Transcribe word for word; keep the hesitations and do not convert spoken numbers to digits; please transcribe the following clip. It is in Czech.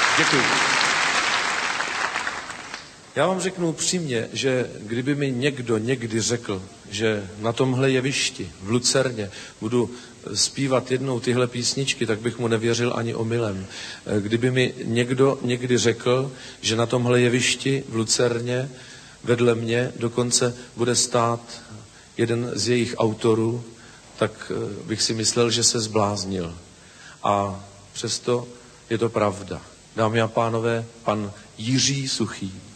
Děkuji. Já vám řeknu upřímně, že kdyby mi někdo někdy řekl, že na tomhle jevišti v Lucerně budu zpívat jednou tyhle písničky, tak bych mu nevěřil ani omylem. Kdyby mi někdo někdy řekl, že na tomhle jevišti v Lucerně vedle mě dokonce bude stát jeden z jejich autorů, tak bych si myslel, že se zbláznil. A přesto je to pravda. Dámy a pánové, pan Jiří Suchý.